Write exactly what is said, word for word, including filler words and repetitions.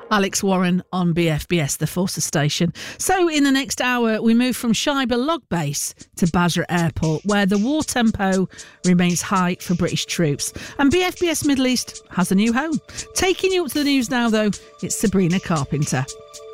Alex Warren on B F B S, the Forces station. So in the next hour, we move from Shaiba Log Base to Basra Airport, where the war tempo remains high for British troops. And B F B S Middle East has a new home. Taking you up to the news now, though, it's Sabrina Carpenter.